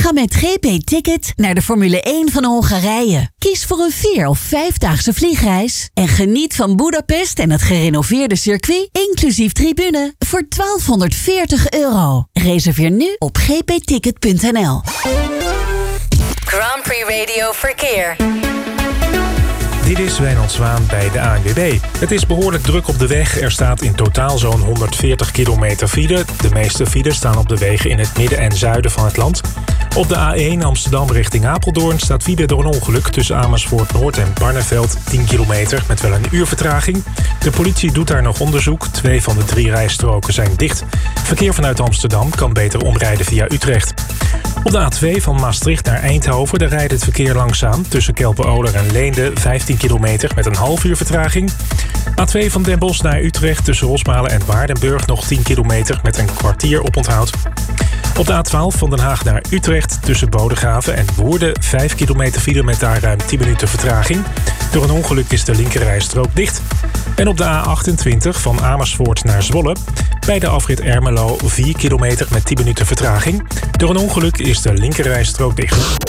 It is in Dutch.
Ga met GP Ticket naar de Formule 1 van Hongarije. Kies voor een 4 of 5-daagse vliegreis en geniet van Budapest en het gerenoveerde circuit, inclusief tribune, voor €1240. Reserveer nu op gpticket.nl. Grand Prix Radio Verkeer. Dit is Wijnand Zwaan bij de ANWB. Het is behoorlijk druk op de weg. Er staat in totaal zo'n 140 kilometer file. De meeste files staan op de wegen in het midden en zuiden van het land. Op de A1 Amsterdam richting Apeldoorn staat file door een ongeluk tussen Amersfoort Noord en Barneveld. 10 kilometer met wel een uur vertraging. De politie doet daar nog onderzoek. 2 van de 3 rijstroken zijn dicht. Verkeer vanuit Amsterdam kan beter omrijden via Utrecht. Op de A2 van Maastricht naar Eindhoven, daar rijdt het verkeer langzaam. Tussen Kelpen-Oler en Leende 15 kilometer met een half uur vertraging. A2 van Den Bosch naar Utrecht tussen Rosmalen en Waardenburg nog 10 kilometer met een kwartier oponthoud. Op de A12 van Den Haag naar Utrecht tussen Bodegraven en Woerden 5 kilometer file met daar ruim 10 minuten vertraging. Door een ongeluk is de linkerrijstrook dicht. En op de A28 van Amersfoort naar Zwolle bij de afrit Ermelo 4 kilometer met 10 minuten vertraging. Door een ongeluk is de linkerrijstrook dicht.